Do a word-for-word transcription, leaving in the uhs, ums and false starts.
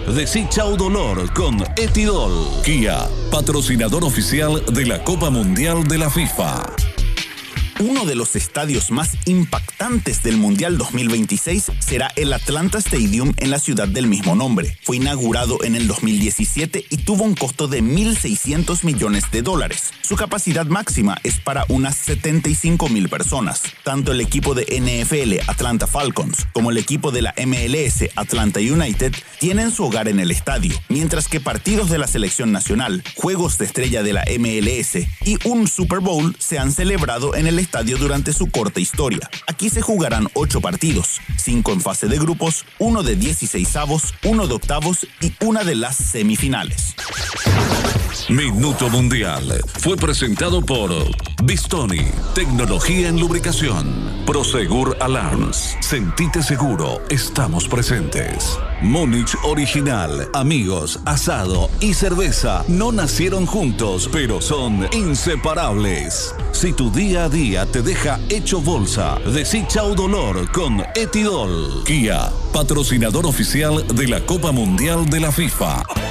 Decí chau dolor con Etidol. Kia, patrocinador oficial de la Copa Mundial de la FIFA. Uno de los estadios más impactantes del Mundial dos mil veintiséis será el Atlanta Stadium en la ciudad del mismo nombre. Fue inaugurado en el dos mil diecisiete y tuvo un costo de mil seiscientos millones de dólares. Su capacidad máxima es para unas setenta y cinco mil personas. Tanto el equipo de N F L Atlanta Falcons como el equipo de la M L S Atlanta United tienen su hogar en el estadio, mientras que partidos de la selección nacional, juegos de estrella de la M L S y un Super Bowl se han celebrado en el estadio estadio durante su corta historia. Aquí se jugarán ocho partidos, cinco en fase de grupos, uno de dieciseisavos, uno de octavos y una de las semifinales. Minuto Mundial fue presentado por Bistoni, tecnología en lubricación. Prosegur Alarms, sentite seguro, estamos presentes. Múnich Original, amigos, asado y cerveza no nacieron juntos, pero son inseparables. Si tu día a día te deja hecho bolsa, decí chau dolor con Etidol. Kia, patrocinador oficial de la Copa Mundial de la FIFA.